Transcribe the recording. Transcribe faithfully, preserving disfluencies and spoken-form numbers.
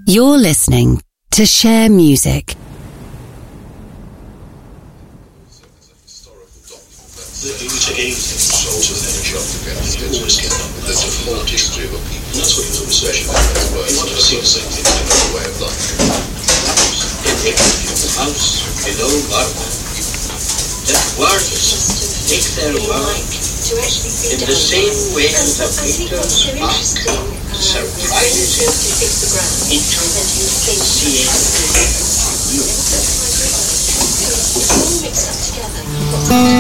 You're listening to Share Music. You take anything, souls of energy, always get up. There's a whole history of a people. That's what you're especially about those words. You want to see the same thing in another way of life. In the house below Varna, that Vargas take their work in the same way that Peter's ark surprises him into seeing